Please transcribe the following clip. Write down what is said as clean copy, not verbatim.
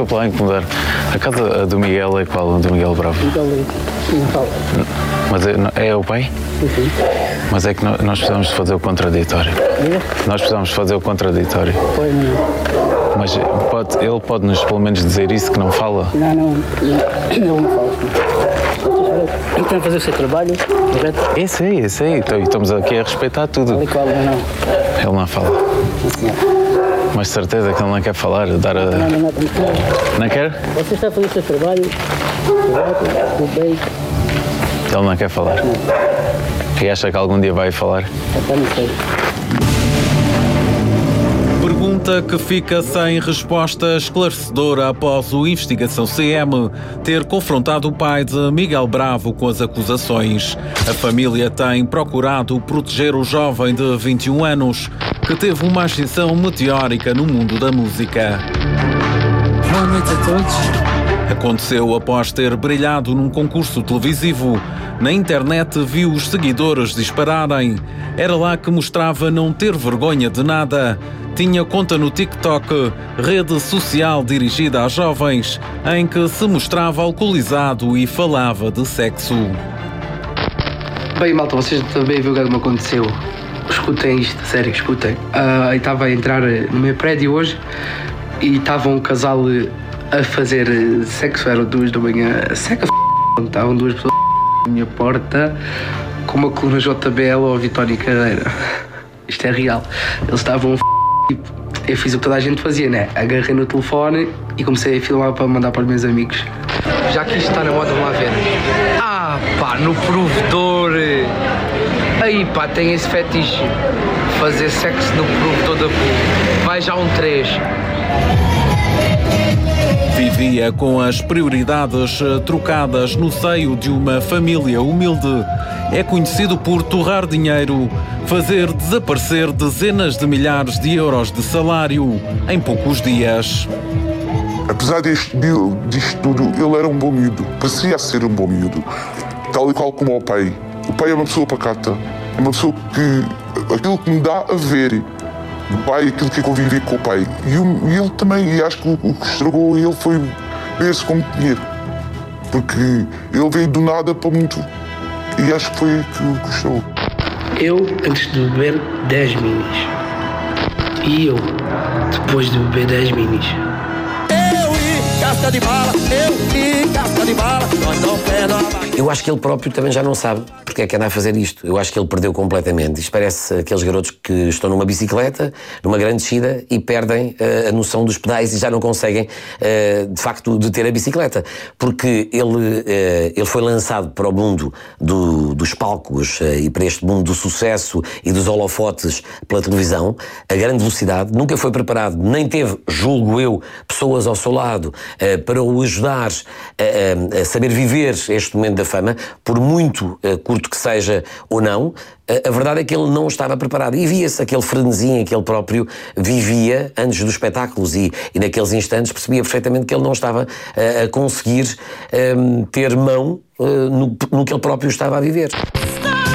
desculpa lá incomodar. A casa do Miguel é qual? Do Miguel Bravo? Miguel não fala. Mas é o pai? Sim. Mas é que nós precisamos de fazer o contraditório. Nós precisamos fazer o contraditório. Pois não. Mas ele pode-nos pelo menos dizer isso, que não fala? Não fala. Então fazer o seu trabalho, correto? Eu sei. Então, estamos aqui a respeitar tudo. Tal e qual, não. Ele não fala. Mas certeza que ele não quer falar, dar a... Não quer? Você está a fazer o seu trabalho, correto, tudo bem. Ele não quer falar. E acha que algum dia vai falar? Não sei. Pergunta que fica sem resposta esclarecedora após o Investigação CM ter confrontado o pai de Miguel Bravo com as acusações. A família tem procurado proteger o jovem de 21 anos que teve uma ascensão meteórica no mundo da música. Boa noite a todos. Aconteceu após ter brilhado num concurso televisivo. Na internet viu os seguidores dispararem. Era lá que mostrava não ter vergonha de nada. Tinha conta no TikTok, rede social dirigida a jovens, em que se mostrava alcoolizado e falava de sexo. Bem, malta, vocês também viram o que me aconteceu. Escutem isto, sério, escutem. Eu estava a entrar no meu prédio hoje e estava um casal a fazer sexo, eram 2 da manhã, estavam 2 pessoas na minha porta com uma coluna JBL ou Vitória Carreira. Isto é real. Eles estavam eu fiz o que toda a gente fazia, né? Agarrei no telefone e comecei a filmar para mandar para os meus amigos. Já que isto está na moda, vamos lá ver. No provedor. Aí pá, tem esse fetiche. Fazer sexo no provedor da PUC. Vai já um 3. Vivia com as prioridades trocadas no seio de uma família humilde. É conhecido por torrar dinheiro, fazer desaparecer dezenas de milhares de euros de salário em poucos dias. Apesar disto tudo, ele era um bom miúdo. Parecia ser um bom miúdo. Tal e qual como o pai. O pai é uma pessoa pacata. É uma pessoa que... Aquilo que me dá a ver do pai, aquilo que eu convivi com o pai. E ele também, e acho que o que estragou ele foi ver-se como dinheiro. Porque ele veio do nada para muito. E acho que foi o que estragou. Eu, antes de beber 10 minis. E eu, depois de beber 10 minis. Casca de bala, casca de bala, nós não queremos. Eu acho que ele próprio também já não sabe porque é que anda a fazer isto. Eu acho que ele perdeu completamente. Isto parece aqueles garotos que estão numa bicicleta, numa grande descida e perdem a noção dos pedais e já não conseguem, de facto, deter a bicicleta. Porque ele foi lançado para o mundo dos palcos e para este mundo do sucesso e dos holofotes pela televisão, a grande velocidade, nunca foi preparado, nem teve, julgo eu, pessoas ao seu lado para o ajudar a saber viver este momento da fama, por muito curto que seja ou não. A verdade é que ele não estava preparado e via-se aquele frenesim em que ele próprio vivia antes dos espetáculos e naqueles instantes percebia perfeitamente que ele não estava a conseguir ter mão no que ele próprio estava a viver.